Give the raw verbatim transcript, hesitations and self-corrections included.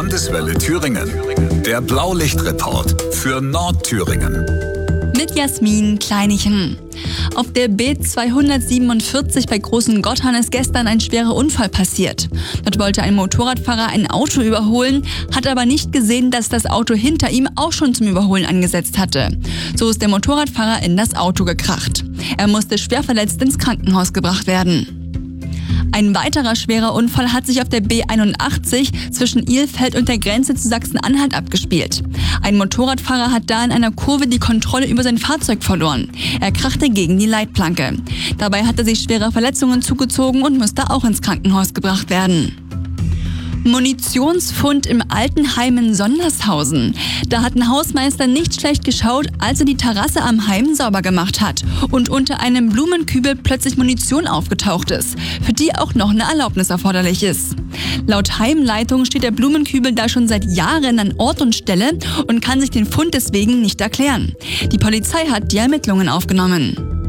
Landeswelle Thüringen. Der Blaulichtreport für Nordthüringen. Mit Jasmin Kleinichen. Auf der B zweihundertsiebenundvierzig bei Großen Gotthard ist gestern ein schwerer Unfall passiert. Dort wollte ein Motorradfahrer ein Auto überholen, hat aber nicht gesehen, dass das Auto hinter ihm auch schon zum Überholen angesetzt hatte. So ist der Motorradfahrer in das Auto gekracht. Er musste schwer verletzt ins Krankenhaus gebracht werden. Ein weiterer schwerer Unfall hat sich auf der B einundachtzig zwischen Ilfeld und der Grenze zu Sachsen-Anhalt abgespielt. Ein Motorradfahrer hat da in einer Kurve die Kontrolle über sein Fahrzeug verloren. Er krachte gegen die Leitplanke. Dabei hat er sich schwere Verletzungen zugezogen und musste auch ins Krankenhaus gebracht werden. Munitionsfund im Altenheim in Sondershausen. Da hat ein Hausmeister nicht schlecht geschaut, als er die Terrasse am Heim sauber gemacht hat und unter einem Blumenkübel plötzlich Munition aufgetaucht ist, für die auch noch eine Erlaubnis erforderlich ist. Laut Heimleitung steht der Blumenkübel da schon seit Jahren an Ort und Stelle und kann sich den Fund deswegen nicht erklären. Die Polizei hat die Ermittlungen aufgenommen.